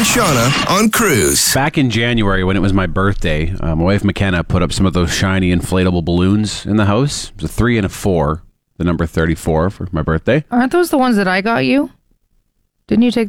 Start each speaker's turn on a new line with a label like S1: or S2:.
S1: Shauna on Cruise.
S2: Back in January, when it was my birthday, my wife McKenna put up some of those shiny inflatable balloons in the house. It was a 3 and a 4, the number 34 for my birthday.
S3: Aren't those the ones that I got you? Didn't you take